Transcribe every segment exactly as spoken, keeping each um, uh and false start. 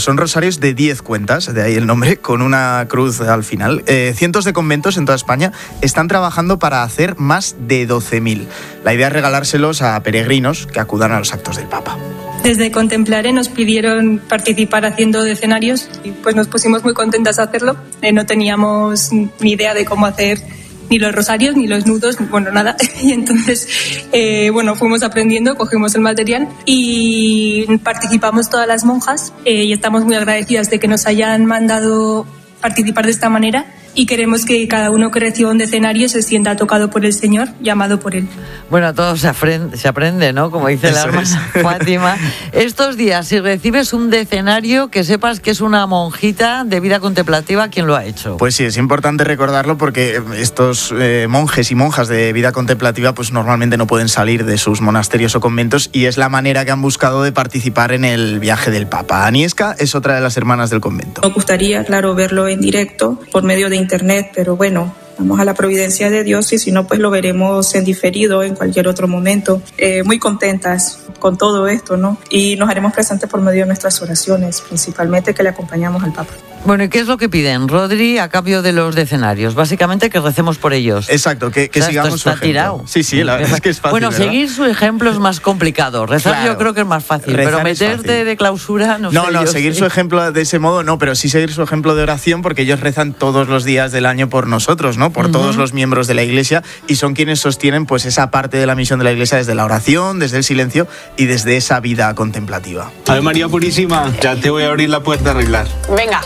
son rosarios de diez cuentas, de ahí el nombre, con una cruz al final. Eh, cientos de conventos en toda España están trabajando para hacer más de doce mil. La idea es regalárselos a peregrinos que acudan a los actos del Papa. Desde Contemplare nos pidieron participar haciendo decenarios y pues nos pusimos muy contentas a hacerlo. Eh, no teníamos ni idea de cómo hacer ni los rosarios, ni los nudos, bueno, nada. Y entonces, eh, bueno, fuimos aprendiendo, cogimos el material y participamos todas las monjas eh, y estamos muy agradecidas de que nos hayan mandado participar de esta manera. Y queremos que cada uno que reciba un decenario se sienta tocado por el Señor, llamado por Él. Bueno, todo se aprende, se aprende, ¿no? Como dice la hermana Fátima. Estos días, si recibes un decenario, que sepas que es una monjita de vida contemplativa quien lo ha hecho. Pues sí, es importante recordarlo porque estos eh, monjes y monjas de vida contemplativa pues normalmente no pueden salir de sus monasterios o conventos y es la manera que han buscado de participar en el viaje del Papa. Aniesca es otra de las hermanas del convento. Nos gustaría, claro, verlo en directo por medio de internet, pero bueno, vamos a la providencia de Dios y si no, pues lo veremos en diferido en cualquier otro momento. Eh, muy contentas con todo esto, ¿no? Y nos haremos presentes por medio de nuestras oraciones, principalmente que le acompañamos al Papa. Bueno, ¿y qué es lo que piden, Rodri, a cambio de los decenarios? Básicamente que recemos por ellos. Exacto, que, que o sea, sigamos esto está su ejemplo. Tirado. Sí, sí, la verdad es que es fácil. Bueno, ¿verdad? seguir su ejemplo es más complicado. Rezar claro. yo creo que es más fácil, Rezar pero meterte de clausura no, no sé. No, no, yo seguir sí. su ejemplo de ese modo no, pero sí seguir su ejemplo de oración porque ellos rezan todos los días del año por nosotros, ¿no? Por uh-huh. todos los miembros de la Iglesia y son quienes sostienen pues esa parte de la misión de la Iglesia desde la oración, desde el silencio y desde esa vida contemplativa. Ave María Purísima, ya te voy a abrir la puerta a arreglar. Venga.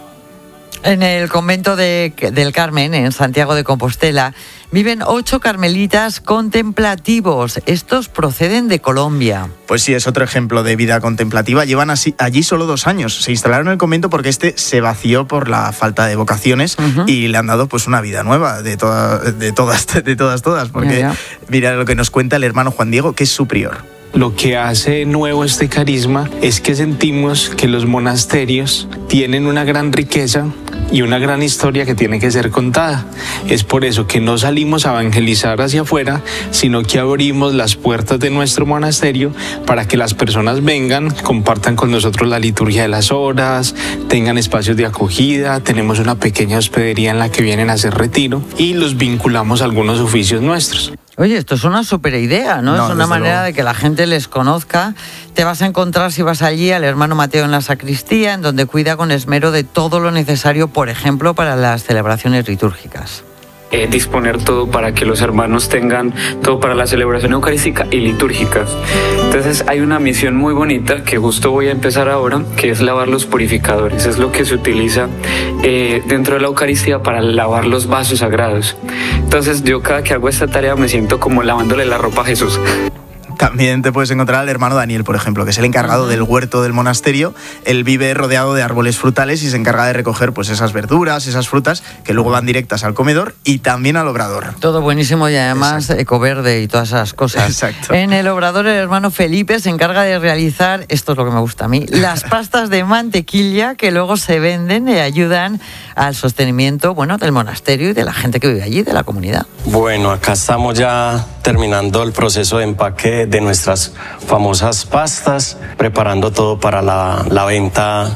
En el convento de, del Carmen, en Santiago de Compostela, viven ocho carmelitas contemplativos. Estos proceden de Colombia. Pues sí, es otro ejemplo de vida contemplativa. Llevan así, allí solo dos años. Se instalaron en el convento porque este se vació por la falta de vocaciones uh-huh. y le han dado pues una vida nueva de, toda, de todas, de todas, todas. Porque yeah, yeah. mira lo que nos cuenta el hermano Juan Diego, que es su prior. Lo que hace nuevo este carisma es que sentimos que los monasterios tienen una gran riqueza y una gran historia que tiene que ser contada. Es por eso que no salimos a evangelizar hacia afuera, sino que abrimos las puertas de nuestro monasterio para que las personas vengan, compartan con nosotros la liturgia de las horas, tengan espacios de acogida, tenemos una pequeña hospedería en la que vienen a hacer retiro y los vinculamos a algunos oficios nuestros. Oye, esto es una super idea, ¿no? no es una manera luego. de que la gente les conozca. Te vas a encontrar, si vas allí, al hermano Mateo en la sacristía, en donde cuida con esmero de todo lo necesario, por ejemplo, para las celebraciones litúrgicas. Eh, disponer todo para que los hermanos tengan todo para la celebración eucarística y litúrgica. Entonces hay una misión muy bonita que justo voy a empezar ahora, que es lavar los purificadores. Es lo que se utiliza eh, dentro de la Eucaristía para lavar los vasos sagrados. Entonces yo cada que hago esta tarea me siento como lavándole la ropa a Jesús. También te puedes encontrar al hermano Daniel, por ejemplo, que es el encargado uh-huh. del huerto del monasterio. Él vive rodeado de árboles frutales y se encarga de recoger pues esas verduras, esas frutas que luego van directas al comedor y también al obrador. Todo buenísimo y además Exacto. ecoverde y todas esas cosas. Exacto. En el obrador el hermano Felipe se encarga de realizar, esto es lo que me gusta a mí, las pastas de mantequilla que luego se venden y ayudan al sostenimiento, bueno, del monasterio y de la gente que vive allí, de la comunidad. Bueno, acá estamos ya terminando el proceso de empaque de nuestras famosas pastas, preparando todo para la, la venta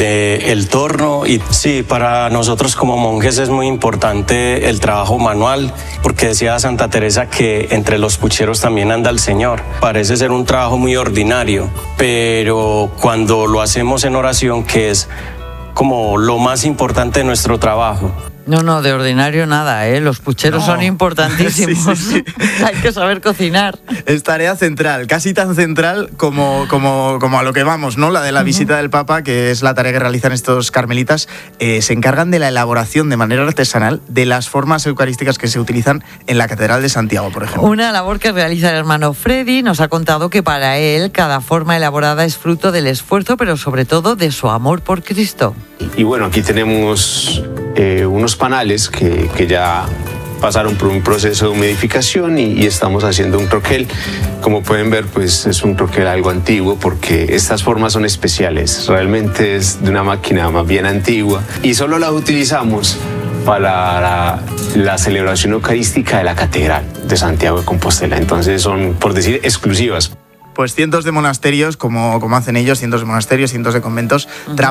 del torno. Y sí, para nosotros como monjes es muy importante el trabajo manual, porque decía Santa Teresa que entre los pucheros también anda el Señor. Parece ser un trabajo muy ordinario, pero cuando lo hacemos en oración, que es como lo más importante de nuestro trabajo. No, no, de ordinario nada, ¿eh? Los pucheros no. son importantísimos. Sí, sí, sí. Hay que saber cocinar. Es tarea central, casi tan central como, como, como a lo que vamos, ¿no? La de la uh-huh. visita del Papa, que es la tarea que realizan estos carmelitas. Eh, se encargan de la elaboración de manera artesanal de las formas eucarísticas que se utilizan en la Catedral de Santiago, por ejemplo. Una labor que realiza el hermano Freddy. Nos ha contado que para él cada forma elaborada es fruto del esfuerzo, pero sobre todo de su amor por Cristo. Y bueno, aquí tenemos eh, unos panales que, que ya pasaron por un proceso de humidificación y, y estamos haciendo un troquel. Como pueden ver, pues es un troquel algo antiguo porque estas formas son especiales. Realmente es de una máquina más bien antigua y solo las utilizamos para la, la celebración eucarística de la Catedral de Santiago de Compostela. Entonces son, por decir, exclusivas. Pues cientos de monasterios, como, como hacen ellos, cientos de monasterios, cientos de conventos, uh-huh.